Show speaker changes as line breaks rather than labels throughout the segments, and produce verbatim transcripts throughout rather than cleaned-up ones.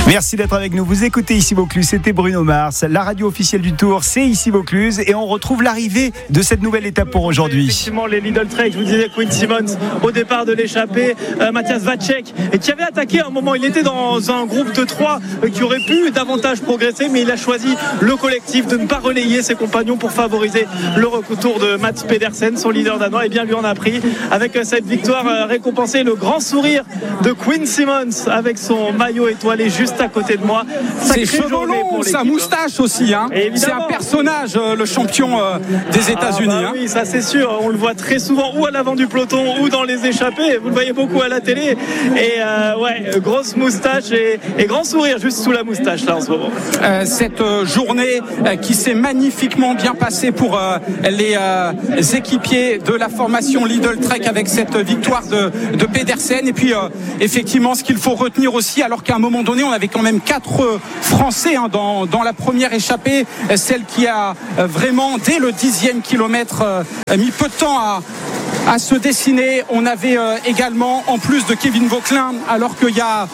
Merci d'être avec nous. Vous écoutez Ici Vaucluse, c'était Bruno Mars. La radio officielle du Tour, c'est Ici Vaucluse. Et on retrouve l'arrivée de cette nouvelle étape pour aujourd'hui.
Effectivement, les Lidl Trek, je vous disais, Quinn Simmons au départ de l'échappée, euh, Matthias Vacek, et qui avait attaqué à un moment. Il était dans un groupe de trois euh, qui aurait pu davantage progresser, mais il a choisi le collectif de ne pas relayer ses compagnons pour favoriser le retour de Mats Pedersen, son leader danois. Et bien lui en a pris avec euh, cette victoire euh, récompensée, le grand sourire de Quinn Simmons avec son maillot étoilé juste à côté de moi.
Ses cheveux longs, sa moustache aussi, hein. C'est un personnage, euh, le champion euh, des États-Unis.
Ah bah
hein.
Oui, ça c'est sûr. On le voit très souvent ou à l'avant du peloton ou dans les échappées. Vous le voyez beaucoup à la télé. Et euh, ouais, grosse moustache et, et grand sourire juste sous la moustache là en ce moment.
Euh, cette euh, journée euh, qui s'est magnifiquement bien passée pour euh, les, euh, les équipiers de la formation Lidl Trek avec cette victoire de, de Pedersen. Et puis euh, effectivement, ce qu'il faut retenir aussi, alors qu'à un moment donné, on avait quand même quatre euh, Français hein, dans, dans la première échappée, euh, celle qui a euh, vraiment dès le dixième kilomètre euh, mis peu de temps à à se dessiner. On avait euh, également, en plus de Kevin Vauquelin, alors qu'il y a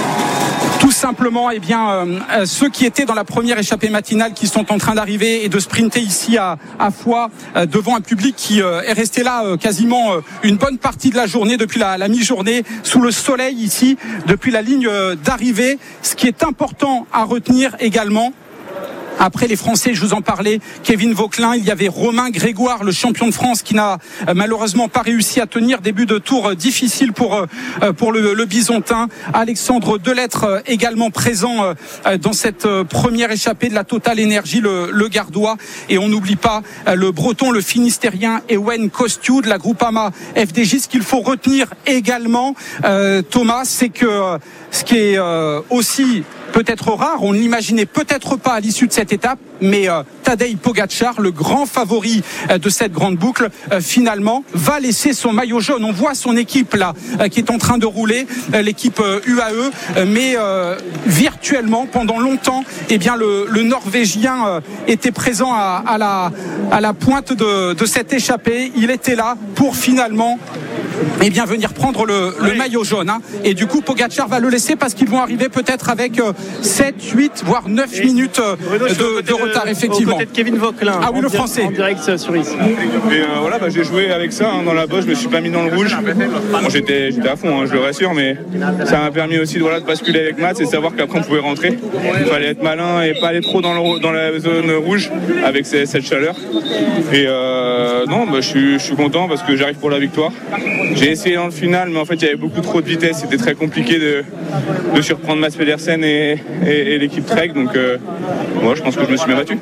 tout simplement eh bien, euh, ceux qui étaient dans la première échappée matinale qui sont en train d'arriver et de sprinter ici à, à Foix euh, devant un public qui euh, est resté là euh, quasiment euh, une bonne partie de la journée, depuis la, la mi-journée, sous le soleil ici, depuis la ligne euh, d'arrivée. Ce qui est important à retenir également, après les Français, je vous en parlais, Kevin Vauquelin, il y avait Romain Grégoire, le champion de France, qui n'a malheureusement pas réussi à tenir. Début de tour difficile pour pour le, le Bisontin. Alexandre Delettre également présent dans cette première échappée de la Total Energy, le, le Gardois. Et on n'oublie pas le Breton, le Finistérien Ewen Kostiou de la Groupama F D J. Ce qu'il faut retenir également, euh, Thomas, c'est que ce qui est euh, aussi peut-être rare, on ne l'imaginait peut-être pas à l'issue de cette étape, mais euh, Tadej Pogačar, le grand favori euh, de cette grande boucle, euh, finalement va laisser son maillot jaune. On voit son équipe là euh, qui est en train de rouler, euh, l'équipe euh, U A E, euh, mais euh, virtuellement pendant longtemps, eh bien le, le Norvégien euh, était présent à, à la à la pointe de, de cette échappée. Il était là pour finalement eh bien venir prendre le, le oui. maillot jaune. Hein. Et du coup, Pogačar va le laisser parce qu'ils vont arriver peut-être avec euh, sept, huit, voire neuf et minutes euh, de, de retard, effectivement.
Côté de Kevin Vauquelin.
Ah oui, le français.
En direct sur ici.
Et euh, voilà, bah, j'ai joué avec ça hein, dans la bosse, je me suis pas mis dans le rouge. Bon, j'étais, j'étais à fond, hein, je le rassure, mais ça m'a permis aussi voilà, de basculer avec Mats et savoir qu'après on pouvait rentrer. Il fallait être malin et pas aller trop dans, le, dans la zone rouge avec ces, cette chaleur. Et euh, non, bah, je, suis, je suis content parce que j'arrive pour la victoire. J'ai essayé dans le final, mais en fait il y avait beaucoup trop de vitesse, c'était très compliqué de, de surprendre Mats Pedersen et, et, et l'équipe Trek, donc euh, moi je pense que je me suis bien battu.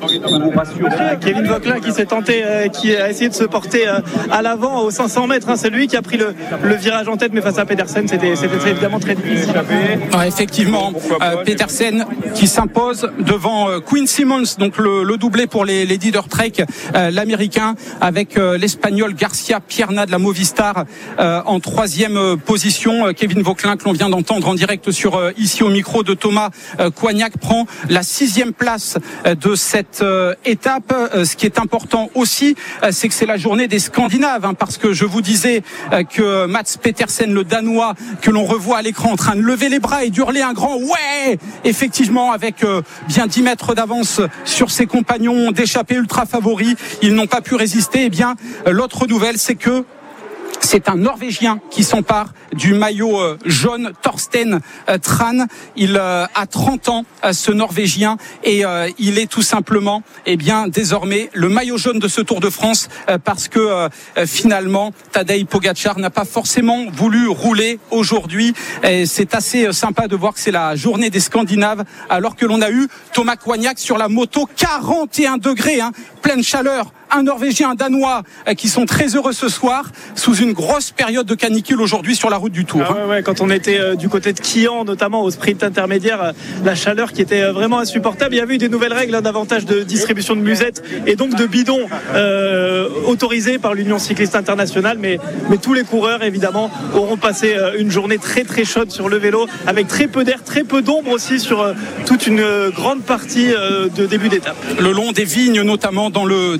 Kevin Vauquelin qui s'est tenté, euh, qui a essayé de se porter euh, à l'avant aux cinq cents mètres, hein, c'est lui qui a pris le, le virage en tête, mais face à Pedersen c'était, c'était évidemment très difficile.
Ouais, effectivement, euh, Pedersen qui s'impose devant euh, Quinn Simmons, donc le, le doublé pour les, les leaders Trek, euh, l'américain avec euh, l'espagnol Garcia Pierna de la Movistar euh, en troisième position. Euh, Kevin Vauquelin que l'on vient d'entendre en direct sur euh, ici au micro de Thomas euh, Coignac prend la sixième place euh, de cette euh, étape. Euh, ce qui est important aussi, euh, c'est que c'est la journée des Scandinaves, hein, parce que je vous disais euh, que Mats Pedersen, le Danois, que l'on revoit à l'écran en train de lever les bras et d'hurler un grand ouais, effectivement avec euh, bien dix mètres d'avance sur ses compagnons d'échappée ultra favoris, ils n'ont pas pu résister. Et bien euh, l'autre nouvelle, c'est que c'est un Norvégien qui s'empare du maillot euh, jaune, Thorsten euh, Tran. Il euh, a trente ans, euh, ce Norvégien, et euh, il est tout simplement, eh bien, désormais le maillot jaune de ce Tour de France, euh, parce que euh, finalement, Tadej Pogačar n'a pas forcément voulu rouler aujourd'hui. Et c'est assez euh, sympa de voir que c'est la journée des Scandinaves, alors que l'on a eu Thomas Coignac sur la moto, quarante et un degrés, hein, pleine chaleur. Un Norvégien, un Danois euh, qui sont très heureux ce soir, sous une grosse période de canicule aujourd'hui sur la route du Tour.
Ah ouais, ouais, quand on était euh, du côté de Quillan, notamment au sprint intermédiaire, euh, la chaleur qui était euh, vraiment insupportable. Il y avait eu des nouvelles règles, hein, davantage de distribution de musettes et donc de bidons euh, autorisés par l'Union cycliste internationale. Mais, mais tous les coureurs, évidemment, auront passé euh, une journée très très chaude sur le vélo, avec très peu d'air, très peu d'ombre aussi sur euh, toute une euh, grande partie euh, de début d'étape.
Le long des vignes, notamment dans le début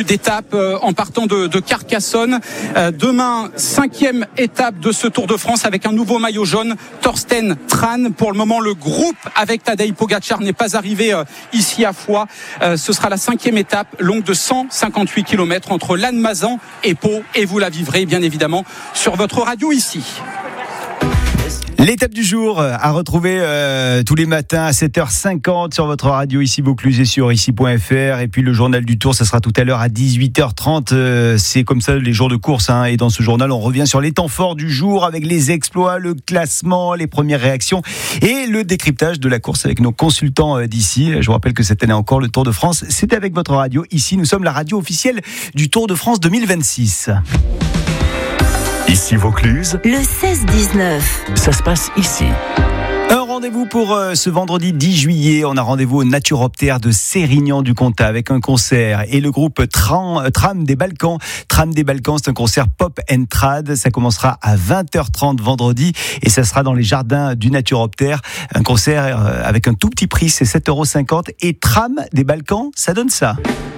début d'étape euh, en partant de, de Carcassonne. Euh, demain, cinquième étape de ce Tour de France avec un nouveau maillot jaune, Thorsten Tran. Pour le moment, le groupe avec Tadej Pogačar n'est pas arrivé euh, ici à Foix. Euh, ce sera la cinquième étape, longue de cent cinquante-huit kilomètres entre Lannemezan et Pau. Et vous la vivrez bien évidemment sur votre radio ici.
L'étape du jour à retrouver euh, tous les matins à sept heures cinquante sur votre radio ici Vaucluse et sur ici point f r. Et puis le journal du Tour, ça sera tout à l'heure à dix-huit heures trente. Euh, c'est comme ça les jours de course. Hein. Et dans ce journal, on revient sur les temps forts du jour avec les exploits, le classement, les premières réactions et le décryptage de la course avec nos consultants euh, d'ici. Je vous rappelle que cette année encore, le Tour de France, c'était avec votre radio. Ici, nous sommes la radio officielle du Tour de France deux mille vingt-six.
Ici Vaucluse,
le seize dix-neuf.
Ça se passe ici.
Un rendez-vous pour euh, ce vendredi dix juillet. On a rendez-vous au Naturoptère de Sérignan-du-Comtat avec un concert et le groupe Tram, Tram des Balkans. Tram des Balkans, c'est un concert pop and trad. Ça commencera à vingt heures trente vendredi et ça sera dans les jardins du Naturoptère. Un concert euh, avec un tout petit prix, c'est sept euros cinquante. Et Tram des Balkans, ça donne ça.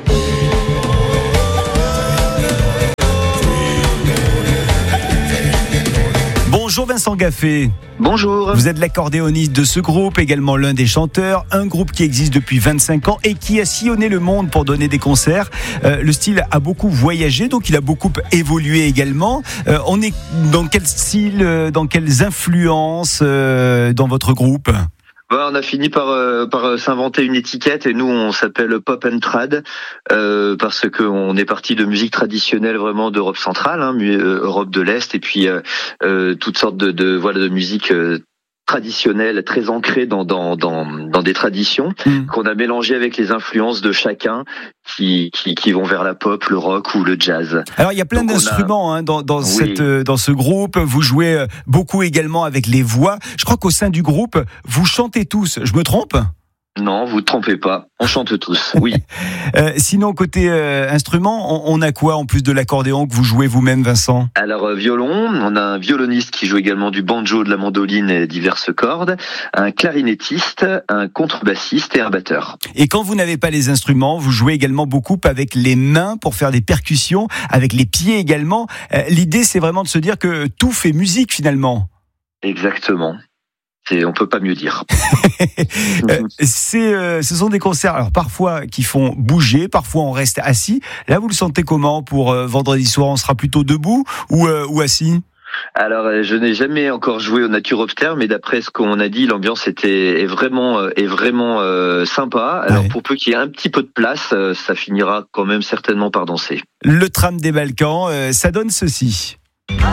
Bonjour Vincent Gaffé.
Bonjour.
Vous êtes l'accordéoniste de ce groupe, également l'un des chanteurs, un groupe qui existe depuis vingt-cinq ans et qui a sillonné le monde pour donner des concerts. Euh, le style a beaucoup voyagé, donc il a beaucoup évolué également. Euh, on est dans quel style, euh, dans quelles influences euh, dans votre groupe ?
Bah, on a fini par euh, par s'inventer une étiquette et nous on s'appelle Pop and Trad euh, parce que on est parti de musique traditionnelle vraiment d'Europe centrale, hein, Europe de l'Est et puis euh, euh, toutes sortes de, de voilà de musique euh, traditionnelle très ancrée dans dans dans dans des traditions mmh. qu'on a mélangé avec les influences de chacun qui qui qui vont vers la pop, le rock ou le jazz.
Alors il y a plein Donc d'instruments a... hein, dans dans oui. cette dans ce groupe, vous jouez beaucoup également avec les voix. Je crois qu'au sein du groupe, vous chantez tous. Je me trompe ?
Non, vous ne trompez pas. On chante tous, oui.
euh, sinon, côté euh, instrument, on, on a quoi en plus de l'accordéon que vous jouez vous-même, Vincent ?
Alors, euh, violon, on a un violoniste qui joue également du banjo, de la mandoline et diverses cordes, un clarinettiste, un contrebassiste et un batteur.
Et quand vous n'avez pas les instruments, vous jouez également beaucoup avec les mains pour faire des percussions, avec les pieds également. Euh, l'idée, c'est vraiment de se dire que tout fait musique finalement.
Exactement. C'est, on peut pas mieux dire.
euh, c'est, euh, ce sont des concerts, alors parfois qui font bouger, parfois on reste assis. Là, vous le sentez comment pour euh, vendredi soir ? On sera plutôt debout ou, euh, ou assis ?
Alors, je n'ai jamais encore joué au Naturoptère, mais d'après ce qu'on a dit, l'ambiance était est vraiment est vraiment euh, sympa. Alors, ouais. Pour peu qu'il y ait un petit peu de place, euh, ça finira quand même certainement par danser.
Le Tram des Balkans, euh, ça donne ceci.